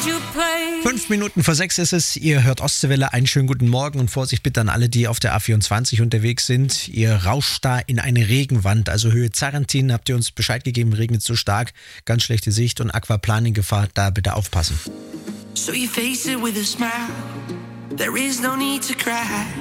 5:05 ist es, ihr hört Ostseewelle, einen schönen guten Morgen und Vorsicht bitte an alle, die auf der A24 unterwegs sind. Ihr rauscht da in eine Regenwand, also Höhe Zarrentin, habt ihr uns Bescheid gegeben, regnet so stark, ganz schlechte Sicht und Aquaplaning-Gefahr, da bitte aufpassen. So you face it with a smile, there is no need to cry.